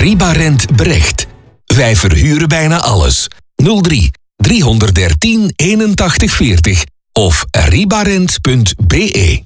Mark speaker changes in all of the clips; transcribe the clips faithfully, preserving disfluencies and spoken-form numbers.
Speaker 1: Ribarent Brecht. Wij verhuren bijna alles. nul drie driehonderddertien eenentachtig veertig of ribarent punt be.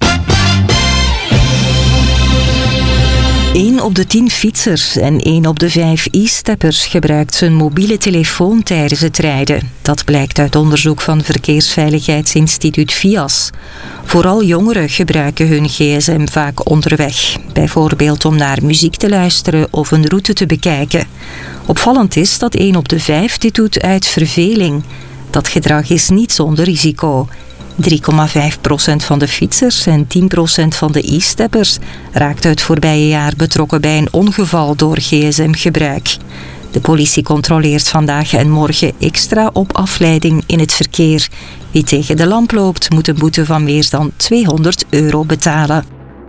Speaker 2: één op de tien fietsers en één op de vijf e-steppers gebruikt zijn mobiele telefoon tijdens het rijden. Dat blijkt uit onderzoek van Verkeersveiligheidsinstituut V I A S. Vooral jongeren gebruiken hun gsm vaak onderweg. Bijvoorbeeld om naar muziek te luisteren of een route te bekijken. Opvallend is dat één op de vijf dit doet uit verveling. Dat gedrag is niet zonder risico. drie komma vijf procent van de fietsers en tien procent van de e-steppers raakte het voorbije jaar betrokken bij een ongeval door gsm-gebruik. De politie controleert vandaag en morgen extra op afleiding in het verkeer. Wie tegen de lamp loopt, moet een boete van meer dan tweehonderd euro betalen.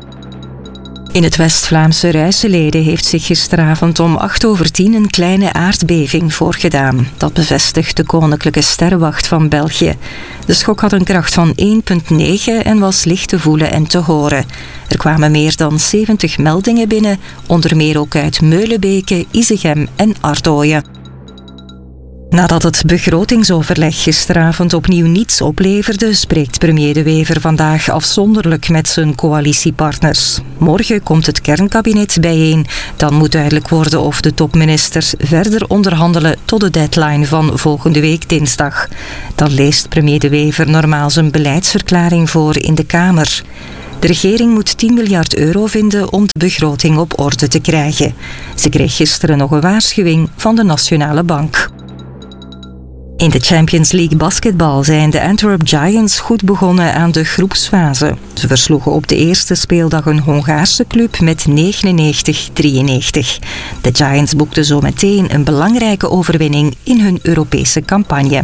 Speaker 2: In het West-Vlaamse Ruiselede heeft zich gisteravond om acht over tien een kleine aardbeving voorgedaan. Dat bevestigt de Koninklijke Sterrenwacht van België. De schok had een kracht van één komma negen en was licht te voelen en te horen. Er kwamen meer dan zeventig meldingen binnen, onder meer ook uit Meulenbeke, Isegem en Ardooien. Nadat het begrotingsoverleg gisteravond opnieuw niets opleverde, spreekt premier De Wever vandaag afzonderlijk met zijn coalitiepartners. Morgen komt het kernkabinet bijeen. Dan moet duidelijk worden of de topministers verder onderhandelen tot de deadline van volgende week dinsdag. Dan leest premier De Wever normaal zijn beleidsverklaring voor in de Kamer. De regering moet tien miljard euro vinden om de begroting op orde te krijgen. Ze kreeg gisteren nog een waarschuwing van de Nationale Bank. In de Champions League basketbal zijn de Antwerp Giants goed begonnen aan de groepsfase. Ze versloegen op de eerste speeldag een Hongaarse club met negenennegentig drieënnegentig. De Giants boekten zo meteen een belangrijke overwinning in hun Europese campagne.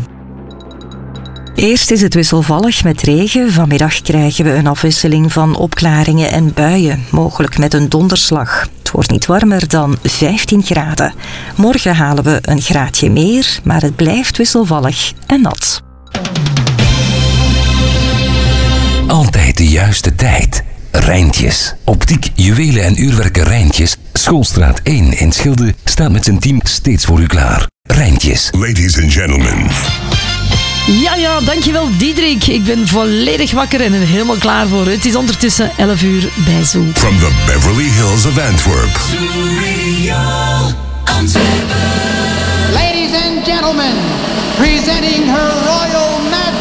Speaker 2: Eerst is het wisselvallig met regen. Vanmiddag krijgen we een afwisseling van opklaringen en buien, mogelijk met een donderslag. Het wordt niet warmer dan vijftien graden. Morgen halen we een graadje meer, maar het blijft wisselvallig en nat.
Speaker 1: Altijd de juiste tijd. Rijntjes. Optiek, juwelen en uurwerken Rijntjes. Schoolstraat één in Schilde staat met zijn team steeds voor u klaar. Rijntjes.
Speaker 3: Ladies and gentlemen.
Speaker 4: Ja, ja, dankjewel Diederik. Ik ben volledig wakker en er helemaal klaar voor. Het is ondertussen elf uur bij Zoo.
Speaker 3: From the Beverly Hills of Antwerp.
Speaker 5: Zoo Radio Antwerpen.
Speaker 6: Ladies and gentlemen, presenting her royal